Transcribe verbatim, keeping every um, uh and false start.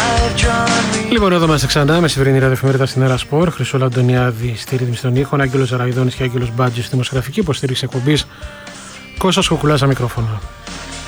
Λοιπόν, εδώ είμαστε ξανά με σημερινή ραδιοφημερίδα στην Έρα Σπορ. Χρυσόλα Αντωνιάδη στη ρύθμιση των ήχων, Άγγελος Ζαραϊδόνης και Άγγελος Μπάτζης στη δημοσιογραφική υποστήριξη εκπομπής. Κώστας Κοκουλάς στα μικρόφωνα.